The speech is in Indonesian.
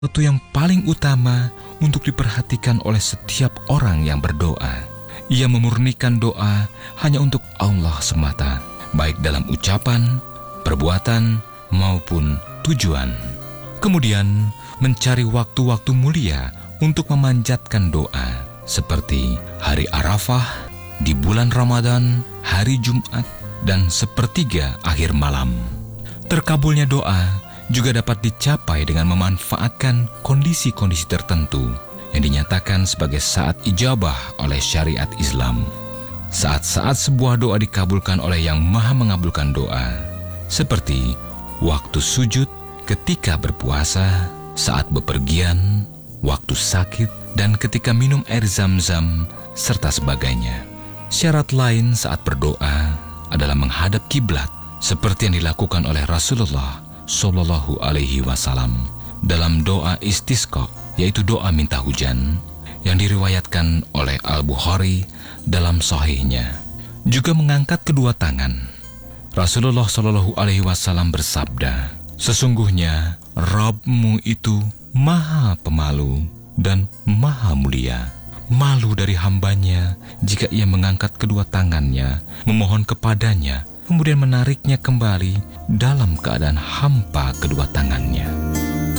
sesuatu yang paling utama untuk diperhatikan oleh setiap orang yang berdoa. Ia memurnikan doa hanya untuk Allah semata, baik dalam ucapan, perbuatan, maupun tujuan. Kemudian, mencari waktu-waktu mulia untuk memanjatkan doa, seperti hari Arafah, di bulan Ramadan, hari Jumat, dan sepertiga akhir malam. Terkabulnya doa juga dapat dicapai dengan memanfaatkan kondisi-kondisi tertentu yang dinyatakan sebagai saat ijabah oleh syariat Islam. Saat-saat sebuah doa dikabulkan oleh Yang Maha Mengabulkan doa, seperti waktu sujud, ketika berpuasa, saat bepergian, waktu sakit, dan ketika minum air zam-zam, serta sebagainya. Syarat lain saat berdoa adalah menghadap kiblat, seperti yang dilakukan oleh Rasulullah Shallallahu Alaihi Wasallam dalam doa istisqa, yaitu doa minta hujan, yang diriwayatkan oleh Al-Bukhari dalam sahihnya. Juga mengangkat kedua tangan. Rasulullah Shallallahu Alaihi Wasallam bersabda, "Sesungguhnya Rabbmu itu Maha Pemalu dan Maha Mulia. Malu dari hambanya jika ia mengangkat kedua tangannya, memohon kepadanya, kemudian menariknya kembali dalam keadaan hampa kedua tangannya."